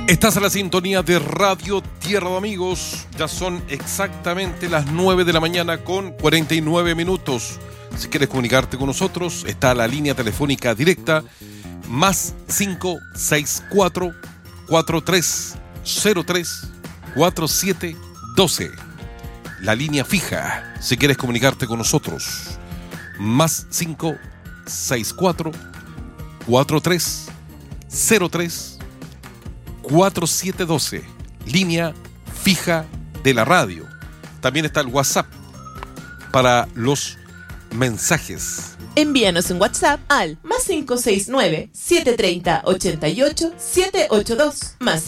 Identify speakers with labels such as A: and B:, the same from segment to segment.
A: Estás a la sintonía de Radio Tierra de Amigos. Ya son exactamente las 9 de la mañana con 49 minutos. Si quieres comunicarte con nosotros, está la línea telefónica directa más 564 4303 4712. La línea fija, si quieres comunicarte con nosotros, más 564 4303 4712, línea fija de la radio. También está el WhatsApp para los mensajes.
B: Envíanos un WhatsApp al más 569-730-88-782, más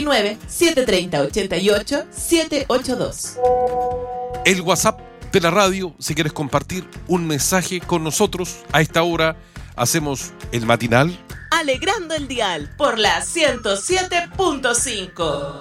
B: 569-730-88-782.
A: El WhatsApp de la radio, si quieres compartir un mensaje con nosotros, a esta hora hacemos el matinal
B: Alegrando el dial por la 107.5.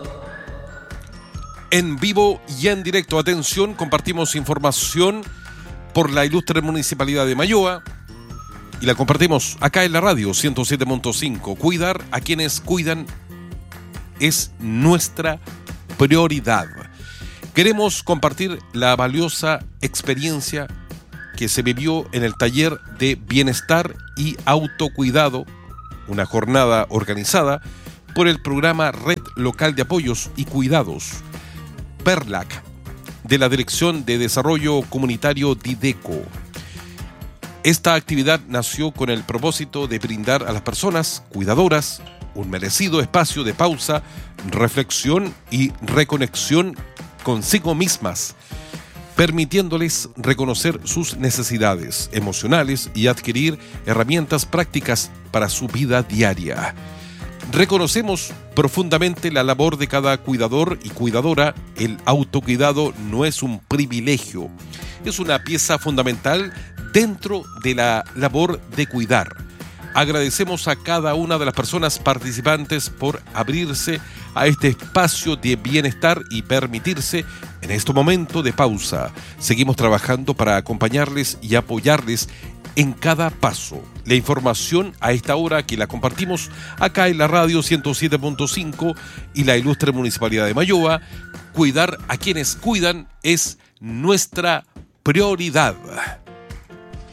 A: En vivo y en directo. Atención, compartimos información por la ilustre Municipalidad de Mayoa y la compartimos acá en la radio 107.5. Cuidar a quienes cuidan es nuestra prioridad. Queremos compartir la valiosa experiencia que se vivió en el taller de bienestar y autocuidado, una jornada organizada por el programa Red Local de Apoyos y Cuidados, PERLAC, de la Dirección de Desarrollo Comunitario Dideco. Esta actividad nació con el propósito de brindar a las personas cuidadoras un merecido espacio de pausa, reflexión y reconexión consigo mismas, permitiéndoles reconocer sus necesidades emocionales y adquirir herramientas prácticas para su vida diaria. Reconocemos profundamente la labor de cada cuidador y cuidadora. El autocuidado no es un privilegio, es una pieza fundamental dentro de la labor de cuidar. Agradecemos a cada una de las personas participantes por abrirse a este espacio de bienestar y permitirse en este momento de pausa. Seguimos trabajando para acompañarles y apoyarles en cada paso. La información a esta hora que la compartimos acá en la radio 107.5 y la ilustre Municipalidad de Mayoa. Cuidar a quienes cuidan es nuestra prioridad.